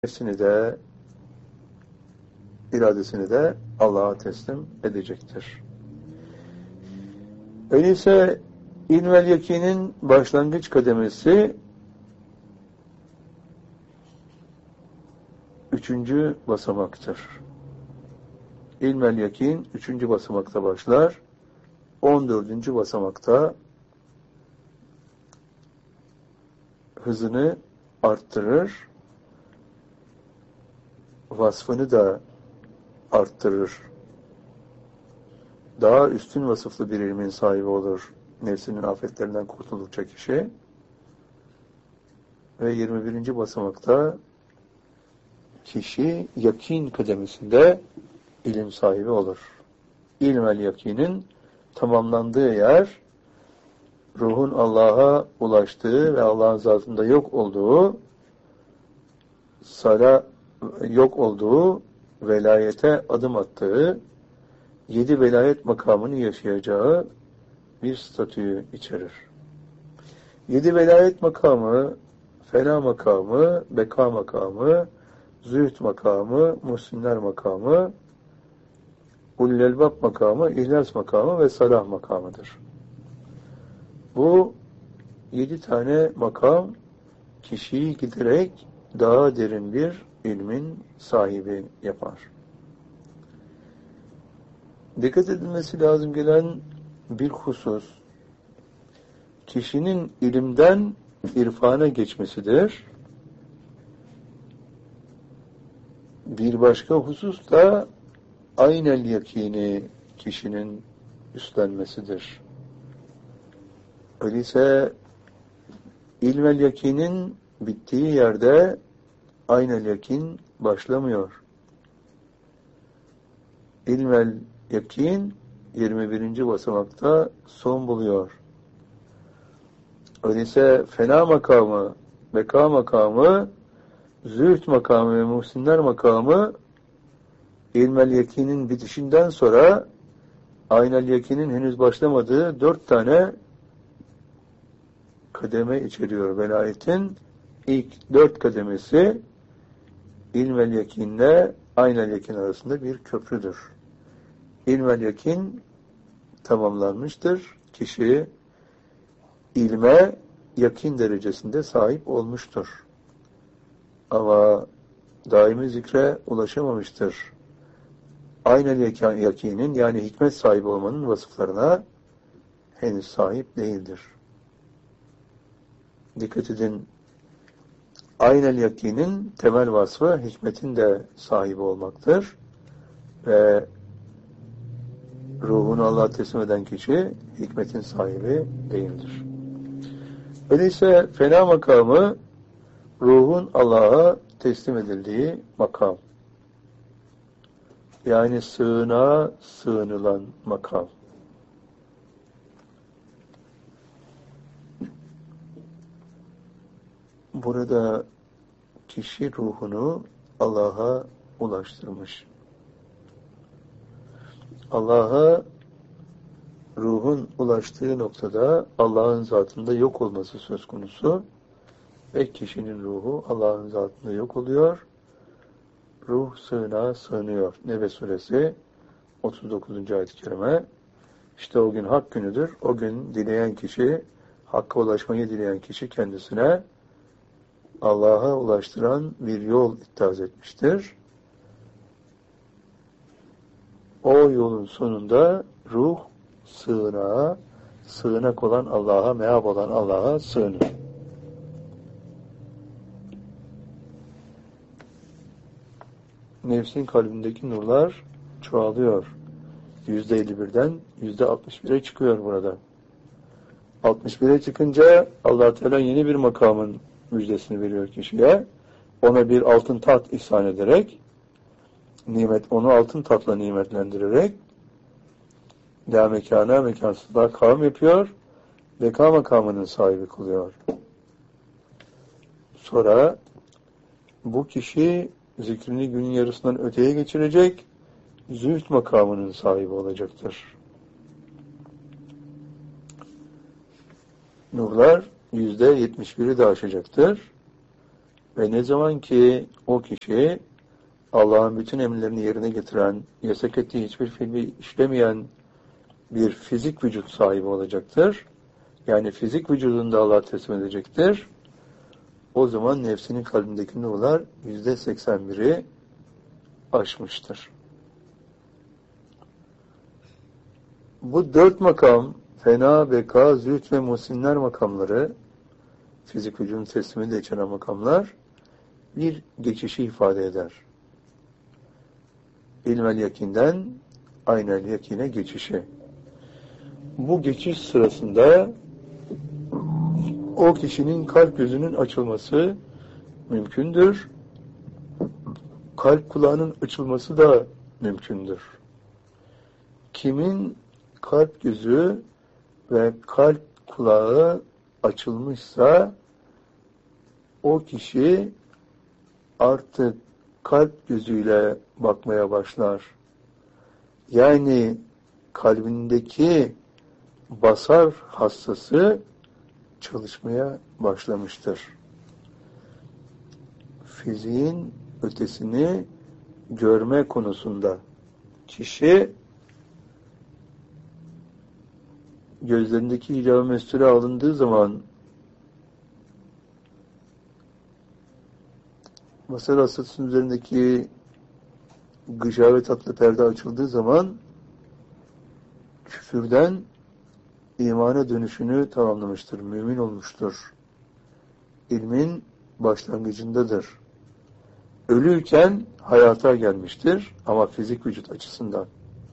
nefsini de, iradesini de Allah'a teslim edecektir. Öyleyse ilmel yakinin başlangıç kademesi 3. basamaktır. İlmel yakin 3. basamakta başlar. 14. basamakta hızını arttırır, vasfını da arttırır. Daha üstün vasıflı bir ilmin sahibi olur. Nefsinin afetlerinden kurtuldukça kişi. Ve 21. basamakta kişi yakin kademesinde ilim sahibi olur. İlmel yakinin tamamlandığı yer, ruhun Allah'a ulaştığı ve Allah'ın zatında yok olduğu, velayete adım attığı, 7 velayet makamını yaşayacağı bir statüyü içerir. 7 velayet makamı, fena makamı, beka makamı, zühd makamı, muhsinler makamı, ulul-elbab makamı, ihlas makamı ve salah makamıdır. Bu 7 tane makam kişiyi giderek daha derin bir ilmin sahibi yapar. Dikkat edilmesi lazım gelen bir husus, kişinin ilimden irfana geçmesidir. Bir başka husus da aynel yakini kişinin üstlenmesidir. Öyleyse ilmel yakinin bittiği yerde aynel yakin başlamıyor. İlmel yakin 21. basamakta son buluyor. Öyleyse fena makamı, beka makamı, zühd makamı ve muhsinler makamı ilmel yakinin bitişinden sonra aynel yakinin henüz başlamadığı 4 tane kademe içeriyor. Velayetin ilk 4 kademesi ilmel yakinle aynel yakin arasında bir köprüdür. İlmel yakin tamamlanmıştır. Kişi ilme yakin derecesinde sahip olmuştur. Ama daimi zikre ulaşamamıştır. Aynel yakinin yani hikmet sahibi olmanın vasıflarına henüz sahip değildir. Dikkat edin, aynel yakinin temel vasfı hikmetin de sahibi olmaktır. Ve ruhunu Allah'a teslim eden kişi hikmetin sahibi değildir. Öyleyse fena makamı ruhun Allah'a teslim edildiği makam. Yani sığınağa sığınılan makam. Burada kişi ruhunu Allah'a ulaştırmış. Allah'a ruhun ulaştığı noktada Allah'ın zatında yok olması söz konusu ve kişinin ruhu Allah'ın zatında yok oluyor. Ruh sığınağa sığınıyor. Nebe suresi 39. ayet-i kerime. İşte o gün hak günüdür. O gün dileyen kişi, hakka ulaşmayı dileyen kişi kendisine Allah'a ulaştıran bir yol ittihaz etmiştir. O yolun sonunda ruh sığınak olan Allah'a, meab olan Allah'a sığınır. Nefsin kalbindeki nurlar çoğalıyor. %51'den %61'e çıkıyor burada. 61'e çıkınca Allah Teala yeni bir makamın müjdesini veriyor kişiye. Ona bir altın taht ihsan ederek, onu altın tatla nimetlendirerek la mekana mekansızlığa kavm yapıyor, beka makamının sahibi kılıyor. Sonra bu kişi zikrini günün yarısından öteye geçirecek, zühd makamının sahibi olacaktır. Nurlar %71'i de aşacaktır. Ve ne zaman ki o kişi Allah'ın bütün emirlerini yerine getiren, yasak ettiği hiçbir fiili işlemeyen bir fizik vücut sahibi olacaktır. Yani fizik vücudunu da Allah'a teslim edecektir. O zaman nefsinin kalbindeki nurlar %81'i aşmıştır. Bu 4 makam, fena, beka, zühd ve muhsinler makamları, fizik vücudun teslimini de içeren makamlar, bir geçişi ifade eder. İlmel yakinden aynel yakine geçişi. Bu geçiş sırasında o kişinin kalp gözünün açılması mümkündür. Kalp kulağının açılması da mümkündür. Kimin kalp gözü ve kalp kulağı açılmışsa o kişi artık kalp gözüyle bakmaya başlar. Yani kalbindeki basar hassası çalışmaya başlamıştır. Fiziğin ötesini görme konusunda kişi gözlerindeki hicab-ı mesture alındığı zaman basar hassasının üzerindeki gışavet tatlı perde açıldığı zaman küfürden imana dönüşünü tamamlamıştır, mümin olmuştur. İlmin başlangıcındadır. Ölüyken hayata gelmiştir ama fizik vücut açısından.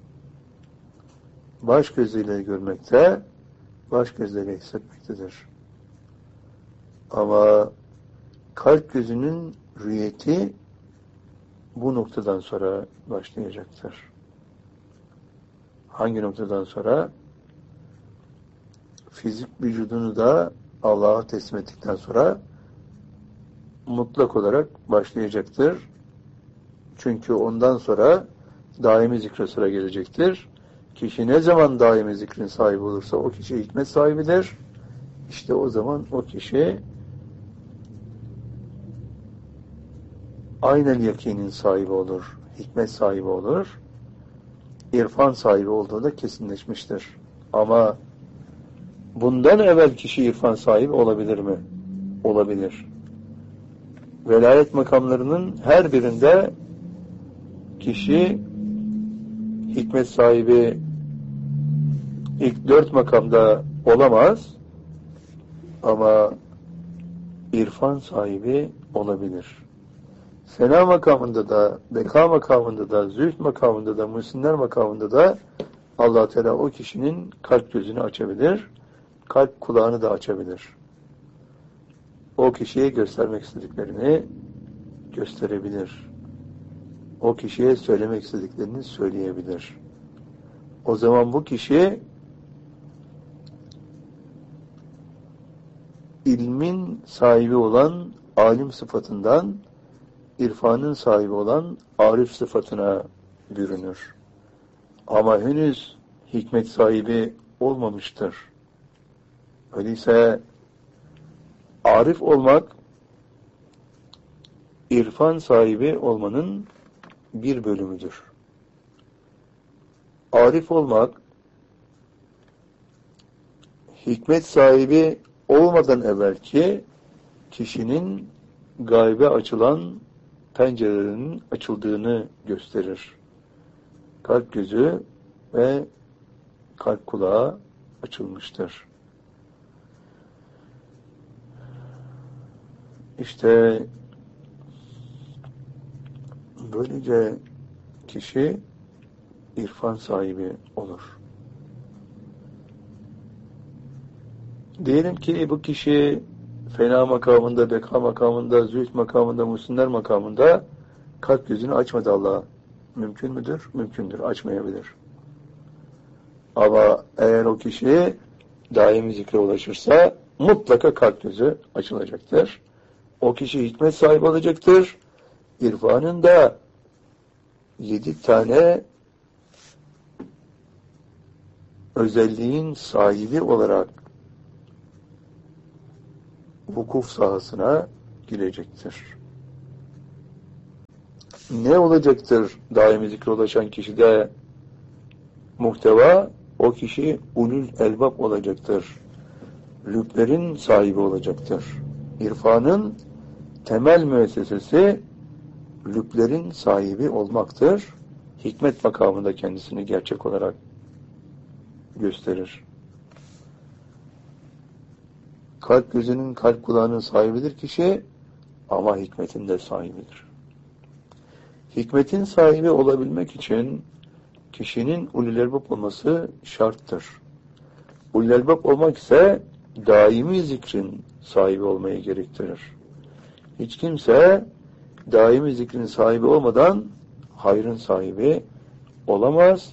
Baş gözüyle görmekte, baş gözüyle hissetmektedir. Ama kalp gözünün rüyeti bu noktadan sonra başlayacaktır. Hangi noktadan sonra? Fizik vücudunu da Allah'a teslim ettikten sonra mutlak olarak başlayacaktır. Çünkü ondan sonra daimi zikre sıra gelecektir. Kişi ne zaman daimi zikrin sahibi olursa o kişi hikmet sahibidir. İşte o zaman o kişi aynen yakinin sahibi olur, hikmet sahibi olur, irfan sahibi olduğu da kesinleşmiştir. Ama bundan evvel kişi irfan sahibi olabilir mi? Olabilir. Velayet makamlarının her birinde kişi hikmet sahibi ilk 4 makamda olamaz ama irfan sahibi olabilir. Sena makamında da, beka makamında da, zühd makamında da, muhsinler makamında da Allah Teala o kişinin kalp gözünü açabilir, kalp kulağını da açabilir. O kişiye göstermek istediklerini gösterebilir. O kişiye söylemek istediklerini söyleyebilir. O zaman bu kişi ilmin sahibi olan alim sıfatından irfanın sahibi olan arif sıfatına bürünür. Ama henüz hikmet sahibi olmamıştır. Öyleyse arif olmak, irfan sahibi olmanın bir bölümüdür. Arif olmak, hikmet sahibi olmadan evvelki kişinin gaybe açılan pencerelerinin açıldığını gösterir. Kalp gözü ve kalp kulağı açılmıştır. İşte böylece kişi irfan sahibi olur. Diyelim ki bu kişi fena makamında, beka makamında, zühd makamında, muhsinler makamında kalp gözünü açmadı Allah'a. Mümkün müdür? Mümkündür. Açmayabilir. Ama eğer o kişi daimi zikre ulaşırsa mutlaka kalp gözü açılacaktır. O kişi hikmet sahibi olacaktır. İrfanın da 7 tane özelliğin sahibi olarak vukuf sahasına girecektir. Ne olacaktır daimi zikre ulaşan kişide muhteva? O kişi ulul elbab olacaktır. Lüblerin sahibi olacaktır. İrfanın temel müessesesi lüblerin sahibi olmaktır. Hikmet makamında kendisini gerçek olarak gösterir. Kalp gözünün, kalp kulağının sahibidir kişi ama hikmetin de sahibidir. Hikmetin sahibi olabilmek için kişinin ulul elbab olması şarttır. Ulul elbab olmak ise daimi zikrin sahibi olmayı gerektirir. Hiç kimse daimi zikrin sahibi olmadan hayrın sahibi olamaz.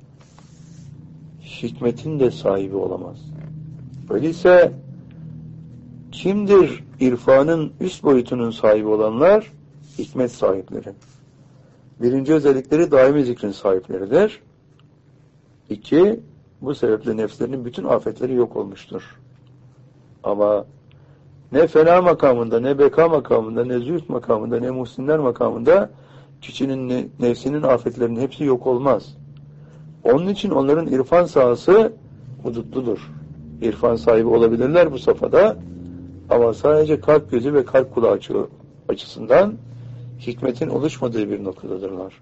Hikmetin de sahibi olamaz. Öyleyse kimdir irfanın üst boyutunun sahibi olanlar? Hikmet sahipleri. Birinci özellikleri daimi zikrin sahipleridir. 2, bu sebeple nefslerinin bütün afetleri yok olmuştur. Ama ne fena makamında, ne beka makamında, ne zühd makamında, ne muhsinler makamında kişinin nefsinin afetlerinin hepsi yok olmaz. Onun için onların irfan sahası hudutludur. İrfan sahibi olabilirler bu safhada ama sadece kalp gözü ve kalp kulağı açısından hikmetin oluşmadığı bir noktadadırlar.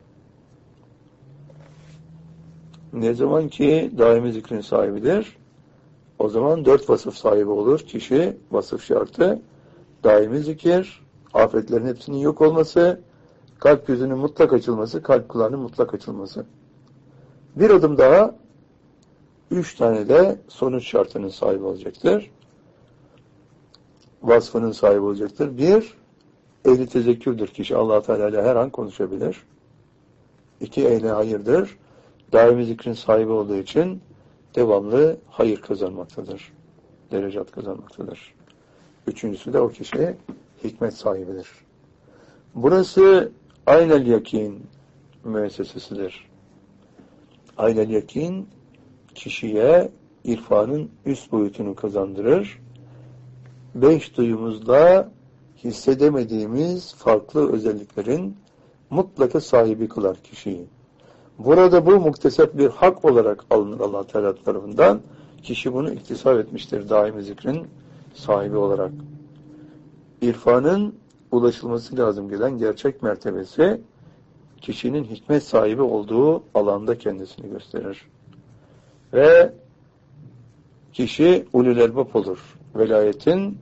Ne zaman ki daimi zikrin sahibidir, o zaman 4 vasıf sahibi olur. Kişi, vasıf şartı, daimi zikir, afetlerin hepsinin yok olması, kalp gözünün mutlak açılması, kalp kulağının mutlak açılması. Bir adım daha, 3 tane de sonuç şartının sahibi olacaktır. Vasfının sahibi olacaktır. 1, ehli tezekkürdür kişi. Allah Teala ile her an konuşabilir. 2, ehli hayırdır. Daimi zikrin sahibi olduğu için devamlı hayır kazanmaktadır. Derecat kazanmaktadır. 3.'sü de o kişi hikmet sahibidir. Burası aynel yakin müessesesidir. Aynel yakin kişiye irfanın üst boyutunu kazandırır. 5 duyumuzda hissedemediğimiz farklı özelliklerin mutlaka sahibi kılar kişiyi. Burada bu muktesep bir hak olarak alınır Allah Teala tarafından. Kişi bunu iktisap etmiştir daimi zikrin sahibi olarak. İrfanın ulaşılması lazım gelen gerçek mertebesi kişinin hikmet sahibi olduğu alanda kendisini gösterir. Ve kişi ulul elbab olur. Velayetin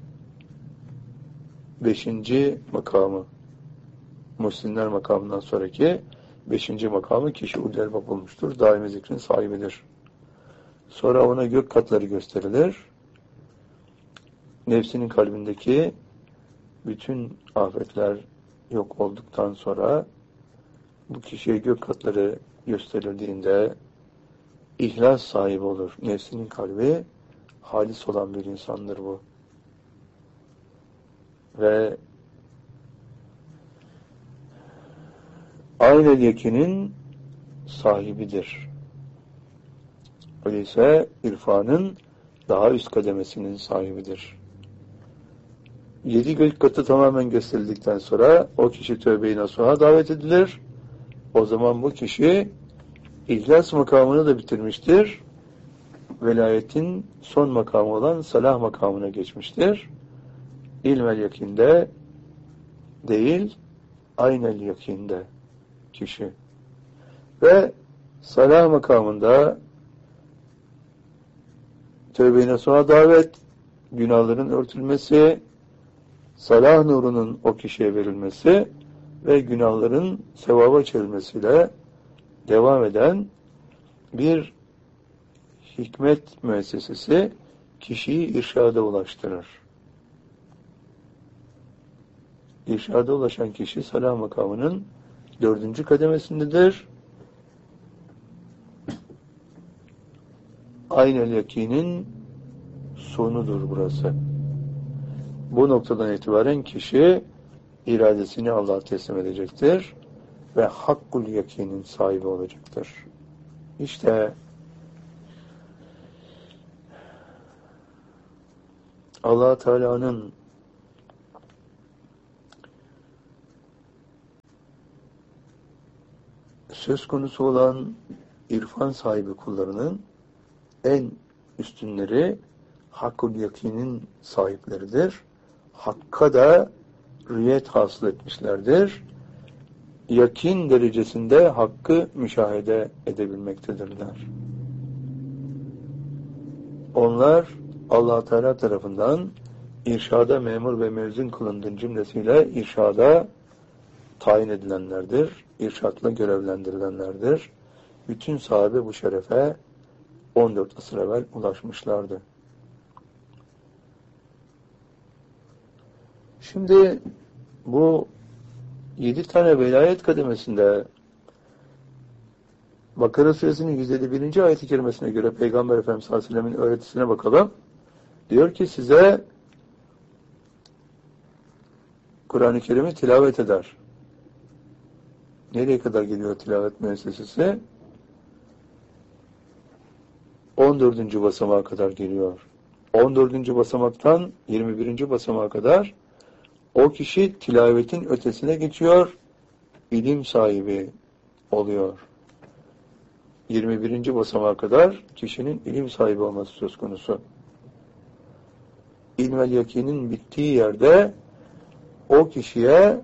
5. makamı. Muhsinler makamından sonraki 5. makamı kişi ulul elbab olmuştur. Daimi zikrin sahibidir. Sonra ona gök katları gösterilir. Nefsinin kalbindeki bütün afetler yok olduktan sonra bu kişiye gök katları gösterildiğinde ihlas sahibi olur. Nefsinin kalbi halis olan bir insandır bu. Ve aynel yakinin sahibidir. Öyleyse irfanın daha üst kademesinin sahibidir. 7 gök katı tamamen gösterildikten sonra o kişi tövbe-i nasuha davet edilir. O zaman bu kişi İhlas makamını da bitirmiştir. Velayetin son makamı olan salah makamına geçmiştir. İlmel yakinde değil, aynel yakinde kişi. Ve salah makamında tövbe-i nasuha davet, günahların örtülmesi, salah nurunun o kişiye verilmesi ve günahların sevaba çevrilmesiyle devam eden bir hikmet müessesesi kişiyi irşada ulaştırır. İrşada ulaşan kişi salah makamının 4. kademesindedir. Aynel yakinin sonudur burası. Bu noktadan itibaren kişi iradesini Allah'a teslim edecektir ve hakkul yakinin sahibi olacaktır. İşte Allah Teala'nın söz konusu olan irfan sahibi kullarının en üstünleri hakkul yakinin sahipleridir. Hakka da rüyet hasıl etmişlerdir. Yakin derecesinde hakkı müşahede edebilmektedirler. Onlar Allah Teala tarafından irşada memur ve mezun kılındığın cümlesiyle irşada tayin edilenlerdir. İrşatla görevlendirilenlerdir. Bütün sahabe bu şerefe 14 asır evvel ulaşmışlardı. Şimdi bu 7 tane velayet kademesinde Bakara Suresinin 151. ayet-i kerimesine göre Peygamber Efendimiz sallallahu aleyhi ve sellem'in öğretisine bakalım. Diyor ki size Kur'an-ı Kerim'i tilavet eder. Nereye kadar geliyor tilavet müessesesi? 14. basamağa kadar geliyor. 14. basamaktan 21. basamağa kadar o kişi tilavetin ötesine geçiyor, ilim sahibi oluyor. 21. basamağa kadar kişinin ilim sahibi olması söz konusu. İlmel yakinin bittiği yerde o kişiye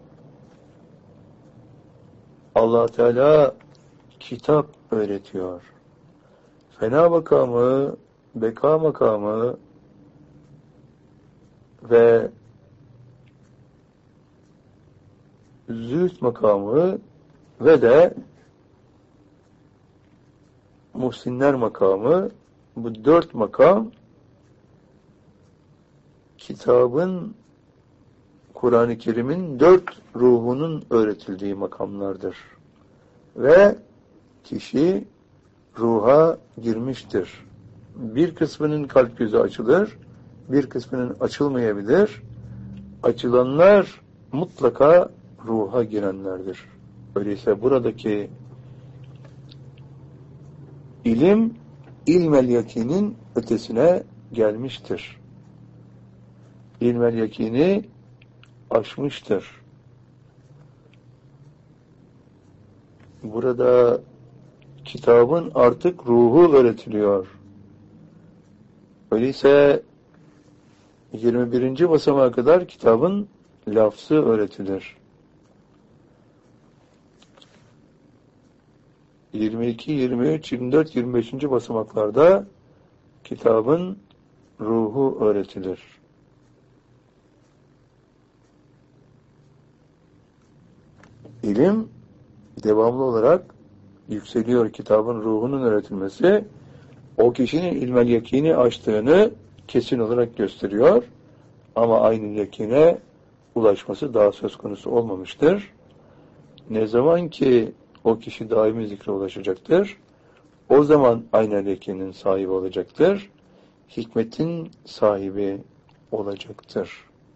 Allah Teala kitap öğretiyor. Fena makamı, beka makamı ve zühd makamı ve de muhsinler makamı, bu 4 makam kitabın, Kur'an-ı Kerim'in 4 ruhunun öğretildiği makamlardır. Ve kişi ruha girmiştir. Bir kısmının kalp gözü açılır, bir kısmının açılmayabilir. Açılanlar mutlaka ruha girenlerdir. Öyleyse buradaki ilim, ilmel yakinin ötesine gelmiştir. İlmel yakini aşmıştır. Burada kitabın artık ruhu öğretiliyor. Öyleyse 21. basamağa kadar kitabın lafzı öğretilir. 22, 23, 24, 25. basamaklarda kitabın ruhu öğretilir. İlim devamlı olarak yükseliyor. Kitabın ruhunun öğretilmesi o kişinin ilmel yakini açtığını kesin olarak gösteriyor. Ama aynı yakine ulaşması daha söz konusu olmamıştır. Ne zaman ki o kişi daimi zikre ulaşacaktır, o zaman aynı yakinin sahibi olacaktır. Hikmetin sahibi olacaktır.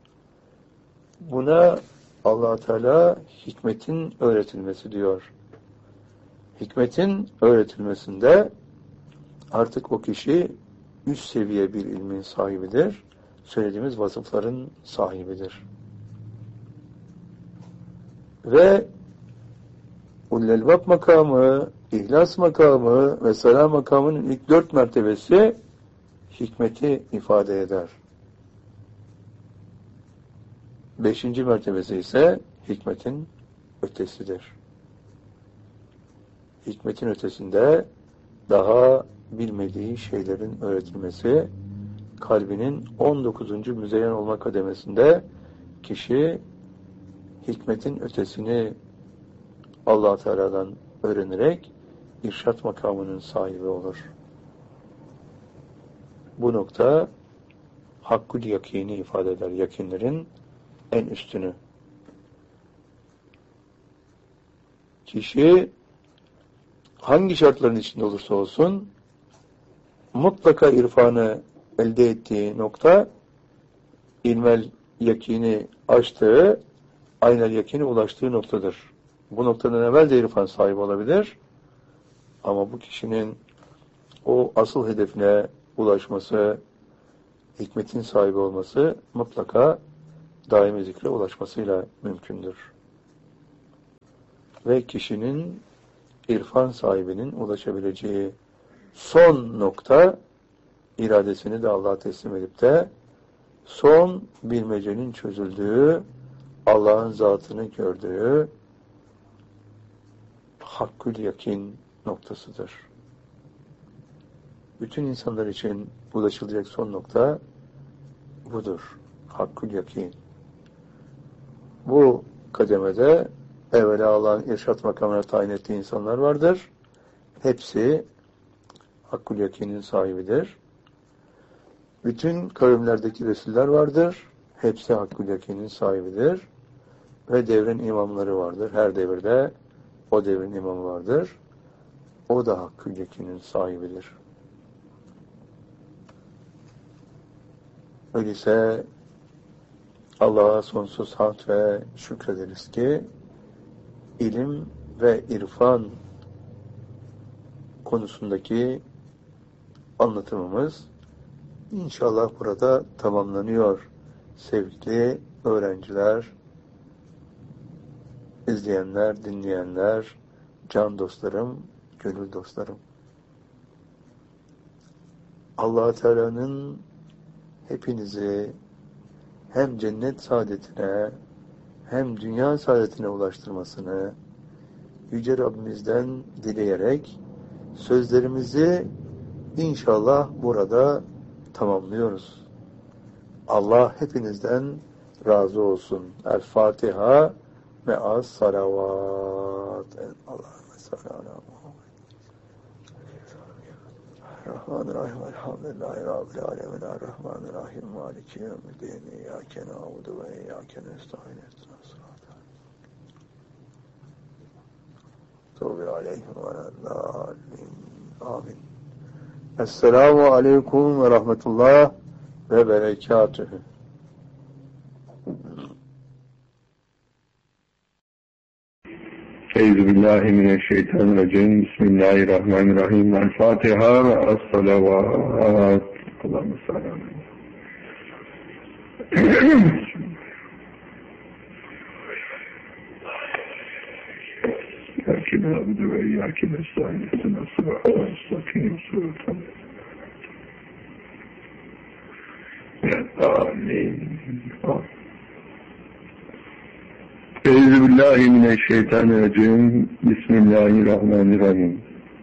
Buna Allah Teala hikmetin öğretilmesi diyor. Hikmetin öğretilmesinde artık o kişi üst seviye bir ilmin sahibidir. Söylediğimiz vasıfların sahibidir. Ve Ullelbab makamı, İhlas makamı ve Selam makamının ilk 4 mertebesi hikmeti ifade eder. 5. mertebesi ise hikmetin ötesidir. Hikmetin ötesinde daha bilmediği şeylerin öğretilmesi, kalbinin 19. müzeyyen olma kademesinde kişi hikmetin ötesini Allah Teala'dan öğrenerek irşat makamının sahibi olur. Bu nokta hakkul yakini ifade eder. Yakinlerin en üstünü. Kişi hangi şartların içinde olursa olsun mutlaka irfanı elde ettiği nokta ilmel yakini açtığı, aynel yakini ulaştığı noktadır. Bu noktadan evvel de irfan sahibi olabilir. Ama bu kişinin o asıl hedefine ulaşması, hikmetin sahibi olması mutlaka daimi zikre ulaşmasıyla mümkündür. Ve kişinin irfan sahibinin ulaşabileceği son nokta, iradesini de Allah'a teslim edip de son bilmecenin çözüldüğü, Allah'ın zatını gördüğü hakkül yakin noktasıdır. Bütün insanlar için ulaşılacak son nokta budur. Hakkül yakin. Bu kademede evvela Allah'ın irşat makamına tayin ettiği insanlar vardır. Hepsi hakkül yakinin sahibidir. Bütün kavimlerdeki Resuller vardır. Hepsi hakkül yakinin sahibidir. Ve devrin imamları vardır. Her devirde o devrin imamı vardır. O da hakkül yakinin sahibidir. Öyleyse Allah'a sonsuz hamd ve şükrederiz ki ilim ve irfan konusundaki anlatımımız İnşallah burada tamamlanıyor sevgili öğrenciler, izleyenler, dinleyenler, can dostlarım, gönül dostlarım. Allah Teala'nın hepinizi hem cennet saadetine hem dünya saadetine ulaştırmasını Yüce Rabbimizden dileyerek sözlerimizi İnşallah burada tamamlıyoruz. Allah hepinizden razı olsun. El-Fatiha me'as salavat. Allahümme salli ala Muhammed. Rahmanirrahim. Elhamdülillahi Rabbil alemin. Errahmanirrahim. Maliki yevmiddin. İyyâke na'budu ve iyyâke nestaîn. İhdinas sıratal Tevbe aleyhim ve lâllin. Amin. Esselamu aleyküm ve rahmetullah ve berekatühü. Euzubillahimineşşeytanirracim. Bismillahirrahmanirrahim. El-Fatiha ve es-salavat. Allahümme salli aleyhi. İyyâke na'budu ve iyyâke nestaîn. İhdinas sıratal müstakîm. Sıratal Amin. Euzubillahimineşşeytanirracim. Bismillahirrahmanirrahim.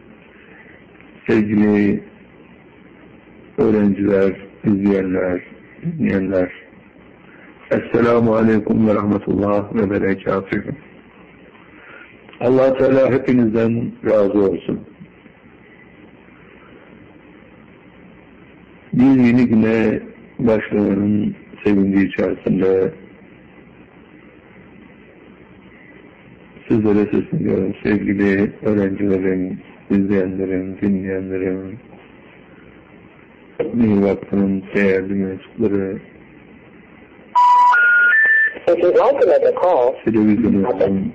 Sevgili öğrenciler, izleyenler, dinleyenler, Esselamu aleyküm ve rahmetullah ve berekatühü. Allah Teala hepinizden razı olsun. Bir yeni güne başlamanın sevinci içerisinde sizlere sesleniyorum sevgili öğrencilerim, izleyenlerim, dinleyenlerim, Mir Vakfı'nın değerli mensupları, televizyonumuzun,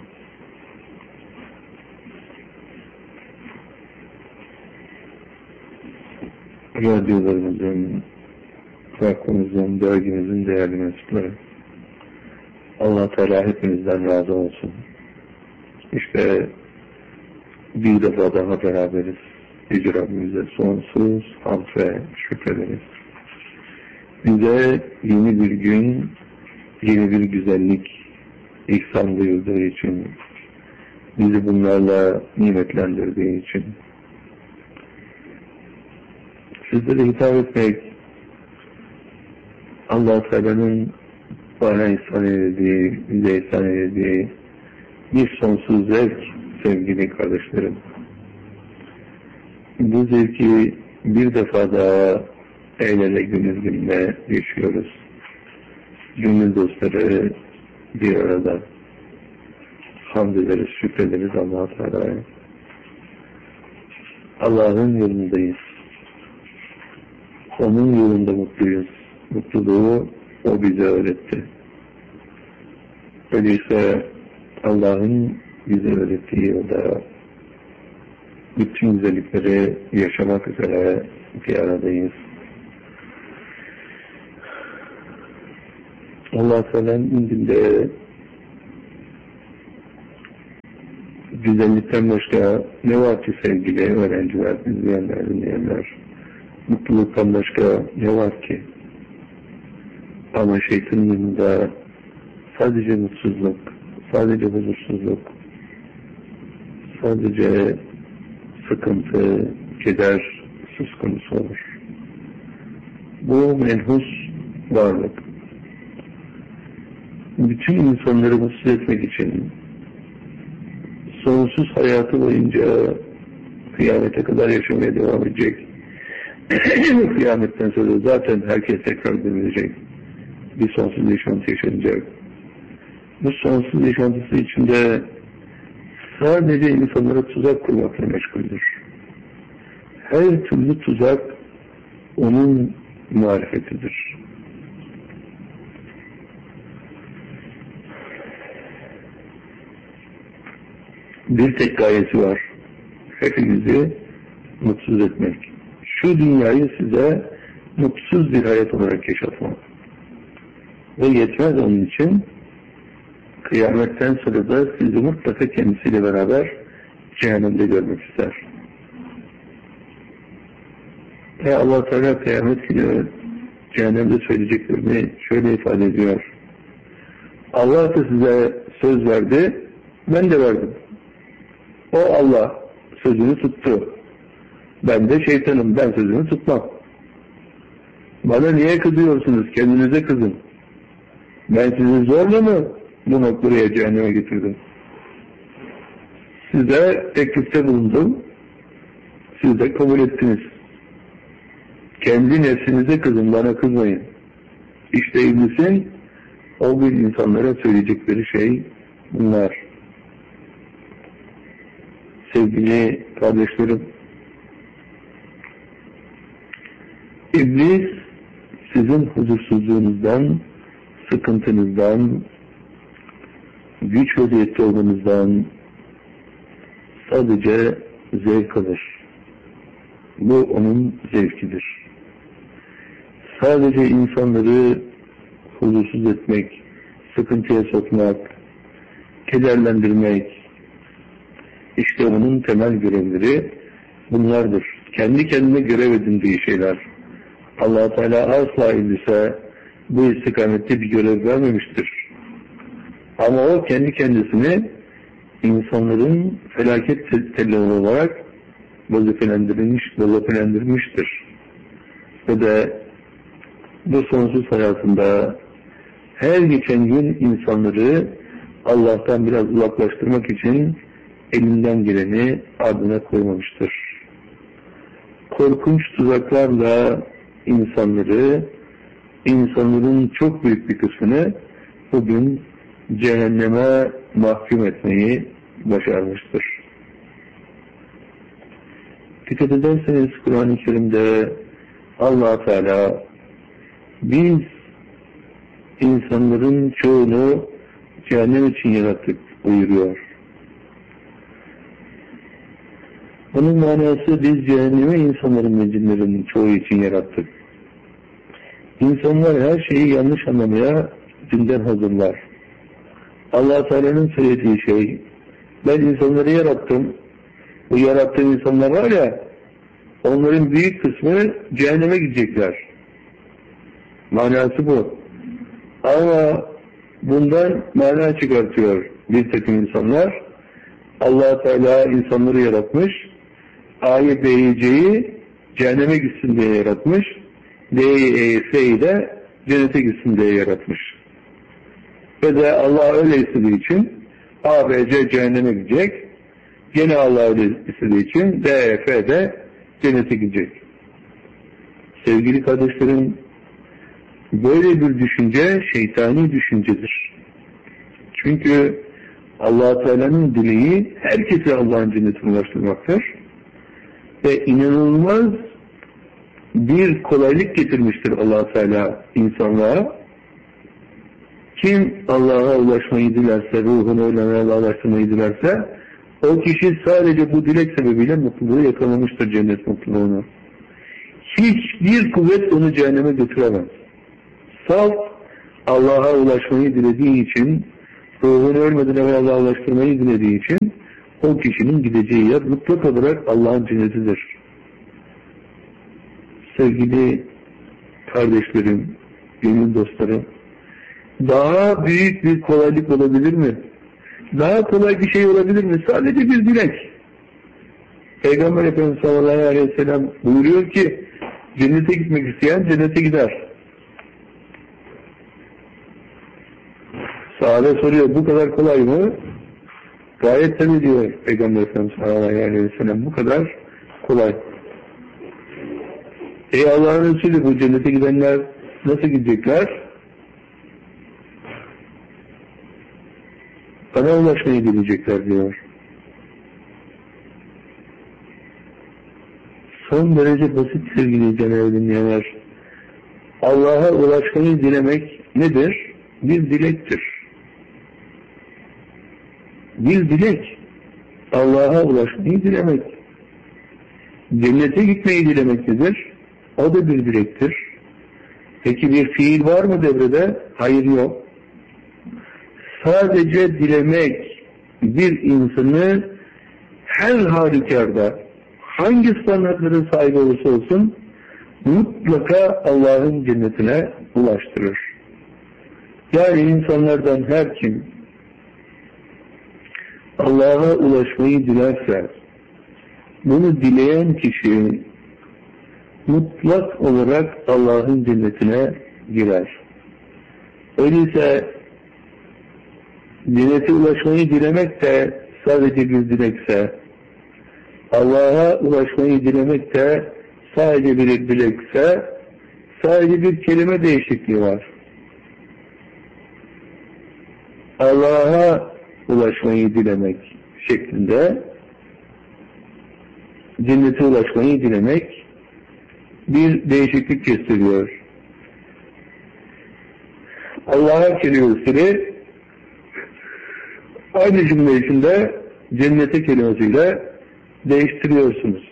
radyolarımızın, vakfımızın, dergimizin değerli mensupları. Allah Teala hepinizden razı olsun. İşte bir defa daha beraberiz. Yüce Rabbimize sonsuz hamd ve şükrederiz. Bize yeni bir gün, yeni bir güzellik ihsan buyurduğu için, bizi bunlarla nimetlendirdiği için, sizlere hitap etmek, Allah-u Teala'nın bana ihsan edildiği, bize ihsan edildiği bir sonsuz zevk sevgili kardeşlerim. Bu zevki bir defa daha el ele gönül gönüle yaşıyoruz. Gönül dostları bir arada hamd ederiz, şükrederiz Allah-u Teala'ya. Allah'ın yolundayız. Onun yolunda mutluyuz. Mutluluğu O bize öğretti. Öyleyse Allah'ın bize öğrettiği yolda bütün güzellikleri yaşamak üzere bir aradayız. Allah Teala'nın indinde güzellikten başka ne var ki sevgili öğrenciler, izleyenler, dinleyenler? Mutluluktan başka ne var ki? Ama şeytanın yanında sadece mutsuzluk, sadece huzursuzluk, sadece sıkıntı, keder söz konusu olur. Bu menhus varlık. Bütün insanları mutsuz etmek için sonsuz hayatı boyunca kıyamete kadar yaşamaya devam edecek. Kıyametten sonra zaten herkes tekrar dönecek. Bir sonsuz yaşantı yaşanacak. Bu sonsuz yaşantısı içinde sadece insanlara tuzak kurmakla meşguldür. Her türlü tuzak onun marifetidir. Bir tek gayesi var. Hepimizi mutsuz etmek. Şu dünyayı size mutsuz bir hayat olarak yaşatmak. Ve yetmez onun için kıyametten sonra da sizi mutlaka kendisiyle beraber cehennemde görmek ister. Ve Allah Teala kıyamet günü cehennemde söyleyeceklerini şöyle ifade ediyor. Allah da size söz verdi, ben de verdim. O Allah sözünü tuttu. Ben de şeytanım, ben sözünü tutmam. Bana niye kızıyorsunuz? Kendinize kızın. Ben sizi zorla mı bu noktaya cehenneme getirdim? Size teklifte bulundum. Siz de kabul ettiniz. Kendi nefsinize kızın, bana kızmayın. İşte iblisin o gün insanlara söyleyecekleri şey bunlar. Sevgili kardeşlerim, İblis sizin huzursuzluğunuzdan, sıkıntınızdan, güç vaziyette olmanızdan sadece zevk alır. Bu onun zevkidir. Sadece insanları huzursuz etmek, sıkıntıya sokmak, kederlendirmek, işte onun temel görevleri bunlardır. Kendi kendine görev edindiği şeyler. Allah Teala asla iblise bu istikamette bir görev vermemiştir. Ama o kendi kendisini insanların felaket telleri olarak vazifelendirmiştir. Ve de bu sonsuz hayatında her geçen gün insanları Allah'tan biraz uzaklaştırmak için elinden geleni ardına koymamıştır. Korkunç tuzaklarla insanların çok büyük bir kısmını bugün cehenneme mahkum etmeyi başarmıştır. Dikkat ederseniz Kur'an-ı Kerim'de Allah Teala biz insanların çoğunu cehennem için yarattık buyuruyor. Bunun manası biz cehenneme insanların ve cinlerin çoğu için yarattık. İnsanlar her şeyi yanlış anlamaya dinden hazırlar. Allah Teala'nın söylediği şey, ben insanları yarattım. Bu yarattığım insanlar var ya, onların büyük kısmı cehenneme gidecekler. Manası bu. Ama bundan mana çıkartıyor bir takım insanlar. Allah Teala insanları yaratmış. A'yı, B'yi, C'yi cehenneme gitsin diye yaratmış. D'yi, E'yi, F'yi de cennete gitsin diye yaratmış. Ve de Allah öyle istediği için A, B, C cehenneme gidecek. Gene Allah öyle istediği için D, E, F de cennete gidecek. Sevgili kardeşlerim, böyle bir düşünce şeytani düşüncedir. Çünkü Allah Teala'nın dileği herkese Allah'ın cennetine ulaştırmaktır. Ve inanılmaz bir kolaylık getirmiştir Allah Teala insanlığa. Kim Allah'a ulaşmayı dilerse, ruhunu Allah'a ulaştırmayı dilerse, o kişi sadece bu dilek sebebiyle mutluluğu yakalamıştır, cennet mutluluğunu. Hiçbir kuvvet onu cehenneme götüremez. Salt Allah'a ulaşmayı dilediği için, ruhunu ölmeden evvel Allah'a ulaştırmayı dilediği için, o kişinin gideceği yer mutlak olarak Allah'ın cennetidir. Sevgili kardeşlerim, gönül dostlarım, daha büyük bir kolaylık olabilir mi? Daha kolay bir şey olabilir mi? Sadece bir dilek. Peygamber Efendimiz sallallahu aleyhi ve sellem buyuruyor ki, cennete gitmek isteyen cennete gider. Sahabe soruyor, bu kadar kolay mı? Gayet tabii diyor Peygamber Efendimiz sallallahu aleyhi ve sellem, bu kadar kolay. Ey Allah'ın Resulü, bu cennete gidenler nasıl gidecekler? Bana ulaşmaya gidecekler diyor. Son derece basit sevgili Cenab-ı dinleyenler. Allah'a ulaşmayı dilemek nedir? Bir dilektir. Bir dilek. Allah'a ulaşmayı dilemek. Cennete gitmeyi dilemek nedir? O da bir dilektir. Peki bir fiil var mı devrede? Hayır, yok. Sadece dilemek bir insanı her halükarda hangi standartların sahibi olursa olsun mutlaka Allah'ın cennetine ulaştırır. Yani insanlardan her kim Allah'a ulaşmayı dilerse bunu dileyen kişi mutlak olarak Allah'ın cennetine girer. Öyleyse cennete ulaşmayı dilemek de sadece bir dilekse, Allah'a ulaşmayı dilemek de sadece bir dilekse, sadece bir kelime değişikliği var. Allah'a ulaşmayı dilemek şeklinde cennete ulaşmayı dilemek bir değişiklik gösteriyor. Allah'a kelimesini aynı cümle içinde cennete kelimesiyle değiştiriyorsunuz.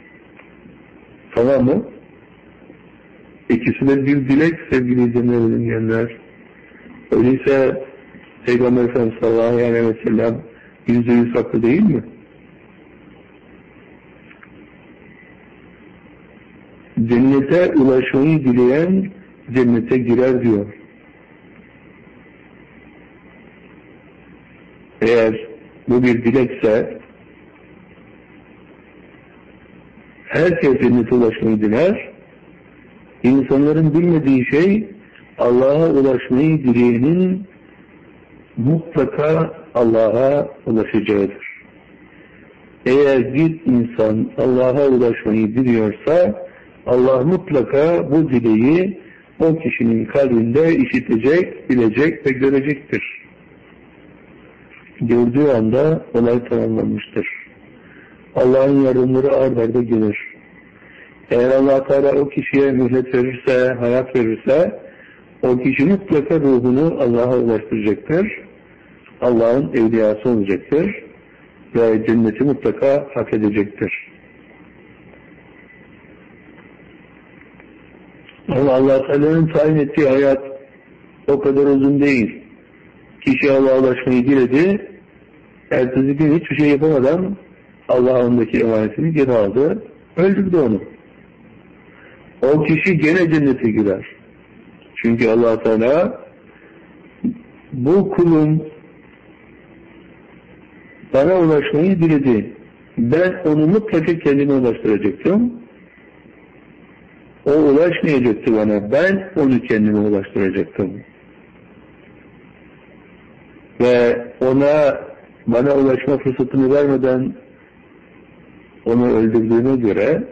Tamam mı? İkisi de bir dilek sevgili dinleyenler. Öyleyse Peygamber Efendimiz sallallahu aleyhi ve sellem %100 haklı değil mi? Cennete ulaşmayı dileyen cennete girer diyor. Eğer bu bir dilekse herkes cennete ulaşmayı diler. İnsanların bilmediği şey Allah'a ulaşmayı dileyenin mutlaka Allah'a ulaşacağıdır. Eğer bir insan Allah'a ulaşmayı diliyorsa Allah mutlaka bu dileği o kişinin kalbinde işitecek, bilecek ve görecektir. Gördüğü anda olay tamamlanmıştır. Allah'ın yardımları ard arda gelir. Eğer Allah Teala o kişiye mühlet verirse, hayat verirse, o kişi mutlaka ruhunu Allah'a ulaştıracaktır. Allah'ın evliyası olacaktır ve cenneti mutlaka hak edecektir. Ama Allah Teala'nın tayin ettiği hayat o kadar uzun değil. Kişi Allah'a ulaşmayı diledi, ertesi gün hiçbir şey yapamadan Allah ondaki emanetini geri aldı, öldürdü onu. O kişi gene cennete girer. Çünkü Allah Teala bu kulun bana ulaşmayı diledi. Ben onu mutlaka kendime ulaştıracaktım. O ulaşmayacaktı bana. Ben onu kendime ulaştıracaktım. Ve bana ulaşma fırsatını vermeden onu öldürdüğüne göre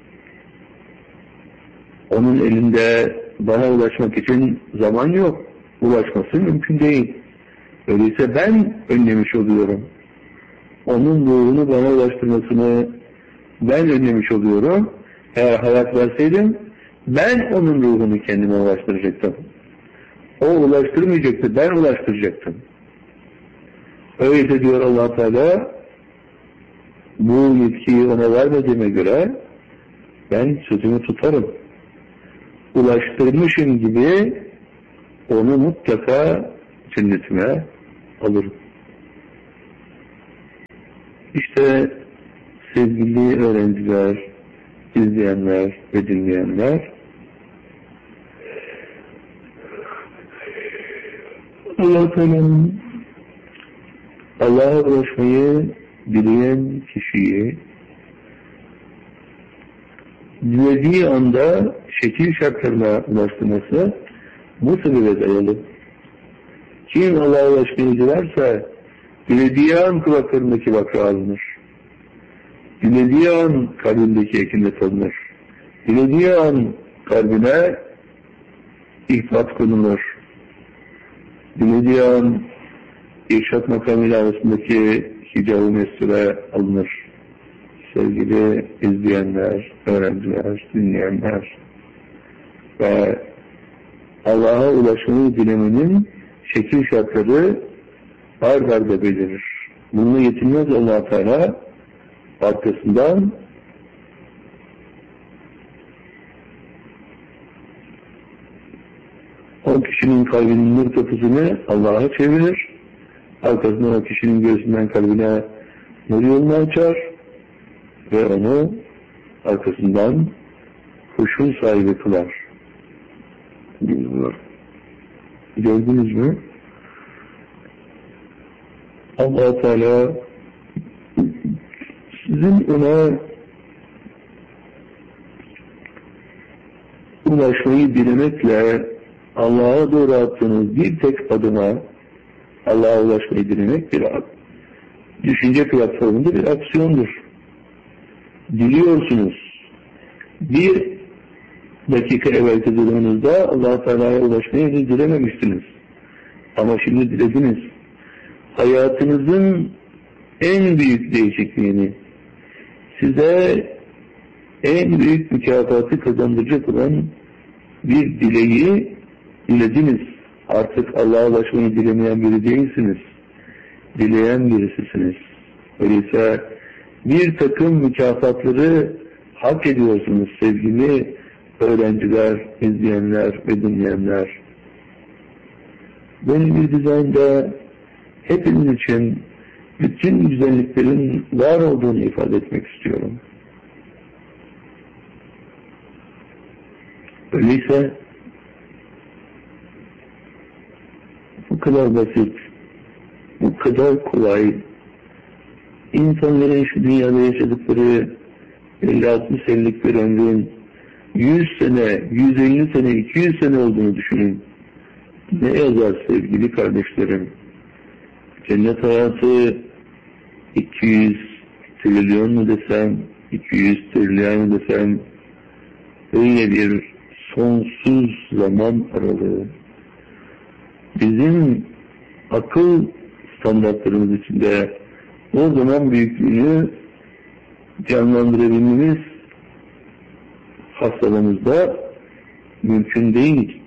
onun elinde bana ulaşmak için zaman yok. Ulaşması mümkün değil. Öyleyse ben önlemiş oluyorum. Onun ruhunu bana ulaştırmasını ben önlemiş oluyorum. Eğer hayat verseydim ben onun ruhunu kendime ulaştıracaktım. O ulaştırmayacaktı, ben ulaştıracaktım. Öyle diyor Allah Teala, bu yetkiyi ona vermediğime göre ben sözümü tutarım. Ulaştırmışım gibi onu mutlaka cennetime alırım. İşte sevgili öğrenciler, izleyenler ve dinleyenler, Allah-u Teala'nın Allah'a ulaşmayı dileyen kişiyi dilediği anda şekil şartlarına ulaştırması bu sebebe dayalı. Kim Allah'a ulaşmayı dilerse dilediği an kulaklarındaki bakra alınır. Dilediği an kalbindeki ekinlet alınır. Dilediği an kalbine ihfat konulur. Dilediği an irşat makamıyla arasındaki hicab-ı mesure alınır. Sevgili izleyenler, öğrenciler, dinleyenler ve Allah'a ulaşmayı dilemenin şekil şartları ard arda belirir. Bununla yetinmez Allah-u Teala, arkasından o kişinin kalbinin nur kapısını Allah'a çevirir. Arkasından o kişinin göğsünden kalbine nur yolunu açar ve onu arkasından huşu sahibi kılar. Gördünüz mü? Allah-u Teala sizin ona ulaşmayı dilemekle Allah'a doğru attığınız bir tek adıma Allah'a ulaşmayı dilemek bir düşünce platformunda bir aksiyondur. Diliyorsunuz. Bir dakika evvelki durumunuzda Allah-u Teala'ya ulaşmayı dilememiştiniz. Ama şimdi dilediniz. Hayatınızın en büyük değişikliğini, size en büyük mükafatı kazandıracak olan bir dileği dilediniz. Artık Allah'a ulaşmayı dilemeyen biri değilsiniz. Dileyen birisisiniz. Öyleyse bir takım mükafatları hak ediyorsunuz sevgili öğrenciler, izleyenler ve dinleyenler. Böyle bir düzende hepiniz için bütün güzelliklerin var olduğunu ifade etmek istiyorum. Öyleyse bu kadar basit, bu kadar kolay, insanların şu dünyada yaşadıkları 50-60 senelik bir ömrün 100 sene, 150 sene, 200 sene olduğunu düşünün. Ne yazar sevgili kardeşlerim? Cennet hayatı 200 trilyon mu desem, 200 trilyon mu desem, öyle bir sonsuz zaman aralığı. Bizim akıl standartlarımız içinde o zaman büyüklüğünü canlandırabilmemiz hastalığımızda mümkün değil.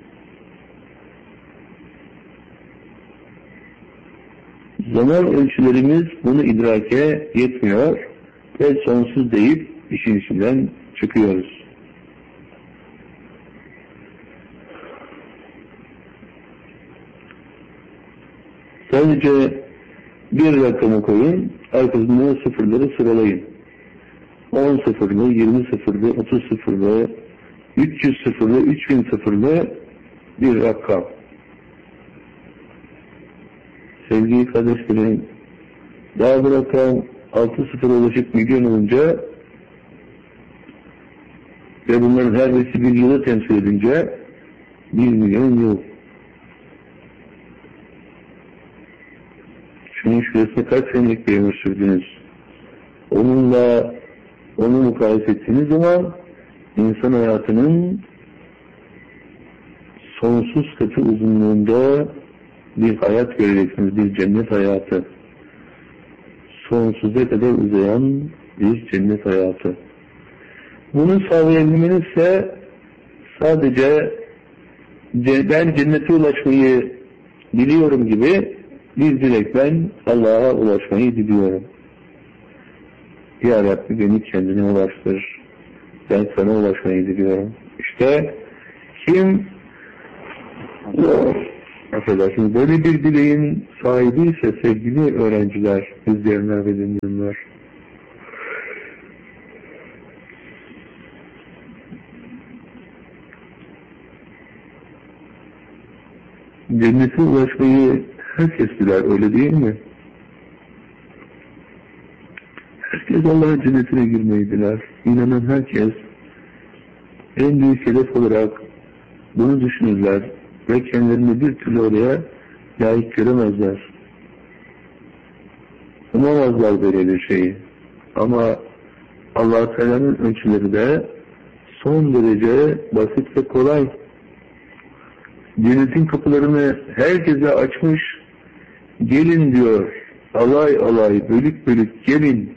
Zaman ölçülerimiz bunu idrake yetmiyor ve sonsuz deyip işin içinden çıkıyoruz. Sadece bir rakamı koyun, arkasından sıfırları sıralayın. 10 sıfırlı, 20 sıfırlı, 30 sıfırlı, 300 sıfırlı, 3000 sıfırlı bir rakam. Sevgili kardeşlerim, daha bu rakam 6 sıfır ulaşıp milyon olunca ve bunların her birisi bir yılı temsil edince 1 milyon yıl. Şunun şurasına kaç senelik bir ömür sürdünüz? Onunla onu mukayese ettiğiniz zaman insan hayatının sonsuz katı uzunluğunda bir hayat göreceksiniz, bir cennet hayatı. Sonsuza kadar uzayan bir cennet hayatı. Bunu sağlayabilmenizse sadece ben cennete ulaşmayı diliyorum gibi bir dilek, ben Allah'a ulaşmayı diliyorum. Ya Rabbi beni kendine ulaştır. Ben sana ulaşmayı diliyorum. İşte kim affedersiniz, böyle bir dileğin sahibi ise sevgili öğrenciler, izleyenler ve dinleyenler, cennete ulaşmayı herkes bilir, öyle değil mi? Herkes Allah'ın cennetine girmeyi bilir. İnanan herkes en büyük hedef olarak bunu düşünürler ve kendilerini bir türlü oraya layık göremezler. Umamazlar böyle bir şeyi. Ama Allah-u Teala'nın ölçüleri de son derece basit ve kolay. Cennetin kapılarını herkese açmış, gelin diyor, alay alay, bölük bölük gelin.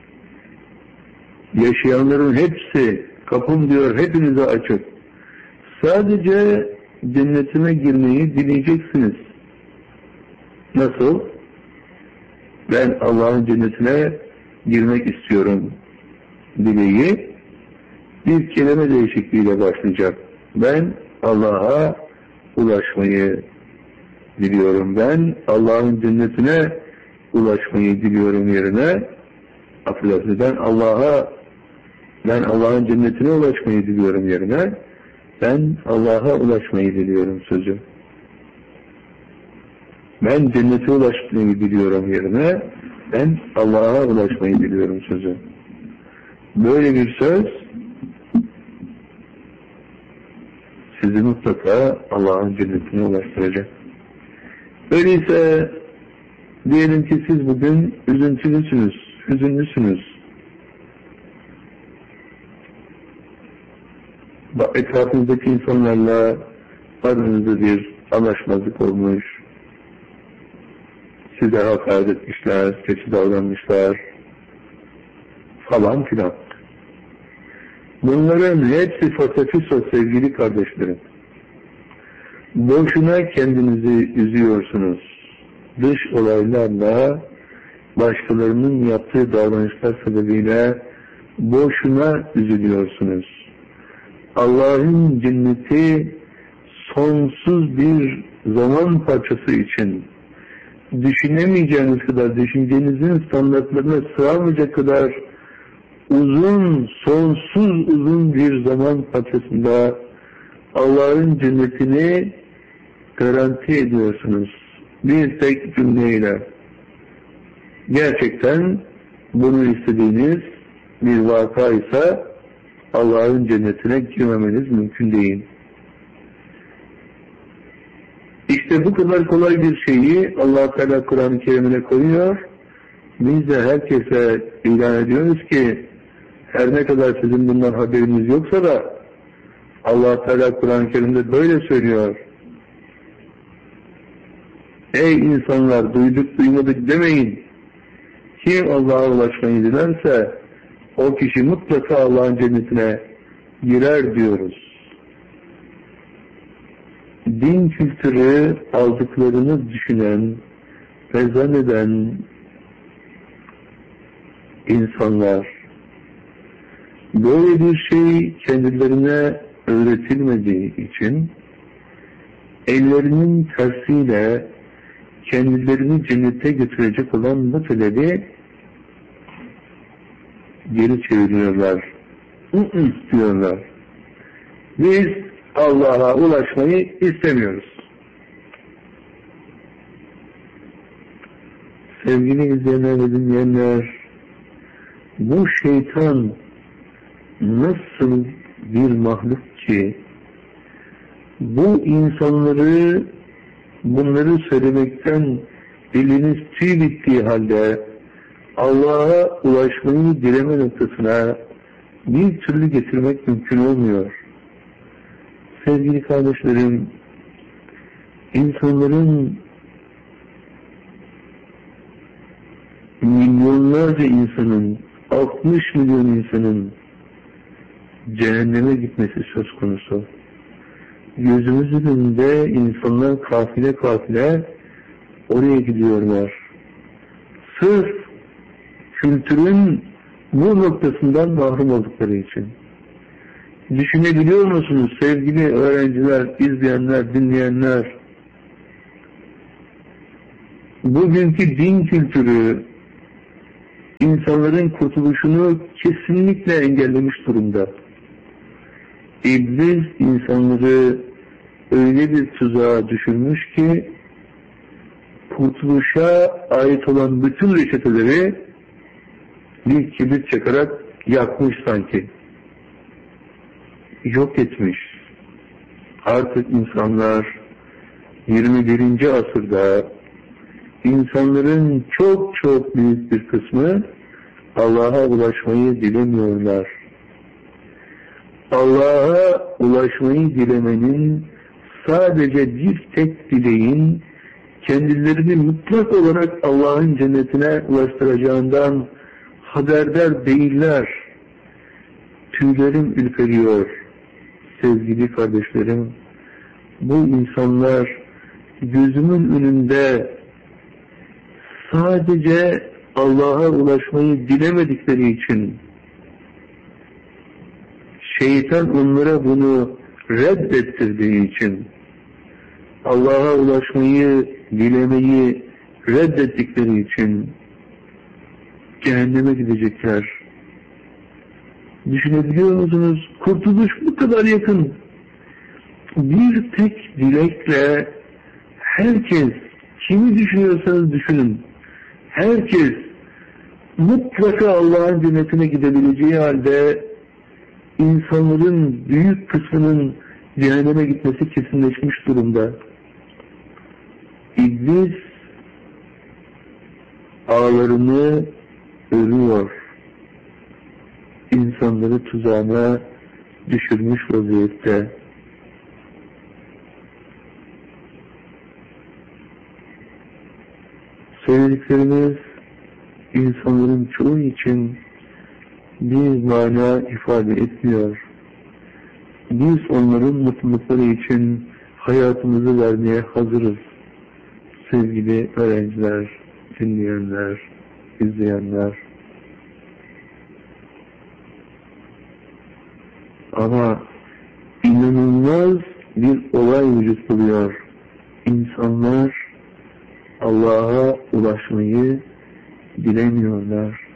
Yaşayanların hepsi, kapım diyor, hepinize açık. Sadece cennetime girmeyi dileyeceksiniz. Nasıl? Ben Allah'ın cennetine girmek istiyorum dileği bir kelime değişikliğiyle başlayacak. Ben Allah'a ulaşmayı diliyorum. Ben Allah'ın cennetine ulaşmayı diliyorum yerine, affedersiniz, ben Allah'ın cennetine ulaşmayı diliyorum yerine, ben Allah'a ulaşmayı diliyorum sözü. Ben cennete ulaşmayı diliyorum yerine, ben Allah'a ulaşmayı diliyorum sözü. Böyle bir söz sizi mutlaka Allah'ın cennetine ulaştıracak. Öyleyse diyelim ki siz bugün üzüntülüsünüz, hüzünlüsünüz. Etrafınızdaki insanlarla aranızda bir anlaşmazlık olmuş, size hakaret etmişler, kötü davranmışlar falan filan. Bunların hepsi fasafiso sevgili kardeşlerim. Boşuna kendinizi üzüyorsunuz. Dış olaylarla, başkalarının yaptığı davranışlar sebebiyle boşuna üzülüyorsunuz. Allah'ın cenneti sonsuz bir zaman parçası için düşünemeyeceğiniz kadar, düşüncenizin standartlarına sığamayacak kadar uzun, sonsuz uzun bir zaman parçasında Allah'ın cennetini garanti ediyorsunuz. Bir tek cümleyle. Gerçekten bunu istediğiniz bir vaka ise Allah'ın cennetine girmemeniz mümkün değil. İşte bu kadar kolay bir şeyi Allah-u Teala Kur'an-ı Kerim'ine koyuyor. Biz de herkese ilan ediyoruz ki her ne kadar sizin bundan haberiniz yoksa da Allah-u Teala Kur'an-ı Kerim'de böyle söylüyor. Ey insanlar, duyduk duymadık demeyin. Kim Allah'a ulaşmayı dilerse o kişi mutlaka Allah'ın cennetine girer diyoruz. Din kültürü aldıklarını düşünen ve zanneden insanlar, böyle bir şey kendilerine öğretilmediği için ellerinin tersiyle kendilerini cennete götürecek olan bu talebi geri çeviriyorlar. Diyorlar. Biz Allah'a ulaşmayı istemiyoruz. Sevgili izleyenler ve dinleyenler, bu şeytan nasıl bir mahluk ki bu insanları bunları söylemekten diliniz tüy bittiği halde Allah'a ulaşmayı dileme noktasına bir türlü getirmek mümkün olmuyor. Sevgili kardeşlerim, insanların, milyonlarca insanın, 60 milyon insanın cehenneme gitmesi söz konusu. Gözümüzün önünde insanlar kafile kafile oraya gidiyorlar. Sırf kültürün bu noktasından mahrum oldukları için. Düşünebiliyor musunuz sevgili öğrenciler, izleyenler, dinleyenler? bugünkü din kültürü insanların kurtuluşunu kesinlikle engellemiş durumda. İblis insanları öyle bir tuzağa düşürmüş ki kurtuluşa ait olan bütün reçeteleri bir kibrit çakarak yakmış sanki. Yok etmiş. Artık insanlar 21. asırda insanların çok çok büyük bir kısmı Allah'a ulaşmayı dilemiyorlar. Allah'a ulaşmayı dilemenin sadece bir tek dileğin kendilerini mutlak olarak Allah'ın cennetine ulaştıracağından haberdar değiller. Tüylerim ürperiyor sevgili kardeşlerim. Bu insanlar gözümün önünde sadece Allah'a ulaşmayı dilemedikleri için, şeytan onlara bunu reddettirdiği için, Allah'a ulaşmayı, dilemeyi reddettikleri için cehenneme gidecekler. Düşünebiliyor musunuz? Kurtuluş bu kadar yakın. Bir tek dilekle herkes, kimi düşünüyorsanız düşünün, herkes mutlaka Allah'ın cennetine gidebileceği halde insanların büyük kısmının cehenneme gitmesi kesinleşmiş durumda. İblis ağlarını örüyor. İnsanları tuzağına düşürmüş vaziyette. Söylediklerimiz insanların çoğu için bir mana ifade etmiyor. Biz onların mutlulukları için hayatımızı vermeye hazırız. Sevgili öğrenciler, dinleyenler, izleyenler. Ama inanılmaz bir olay vücut buluyor. İnsanlar Allah'a ulaşmayı dilemiyorlar.